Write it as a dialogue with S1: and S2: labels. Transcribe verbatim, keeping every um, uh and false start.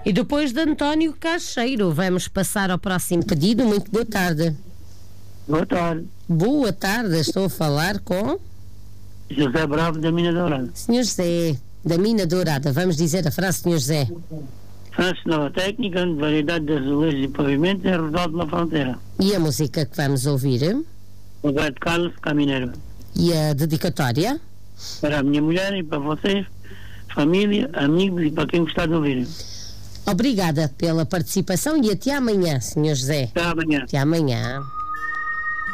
S1: E depois de António Cacheiro, vamos passar ao próximo pedido. Muito boa tarde.
S2: Boa tarde.
S1: Boa tarde, estou a falar com...
S2: José Bravo, da Mina Dourada.
S1: senhor José, da Mina Dourada, vamos dizer a frase, senhor José.
S2: Faz nova técnica de variedade de azulejos e pavimentos em Rosaldo na Fronteira.
S1: E a música que vamos ouvir?
S2: Roberto Carlos Camineiro.
S1: E a dedicatória?
S2: Para a minha mulher e para vocês, família, amigos e para quem gostar de ouvir.
S1: Obrigada pela participação e até amanhã, senhor José.
S2: Até amanhã.
S1: Até amanhã.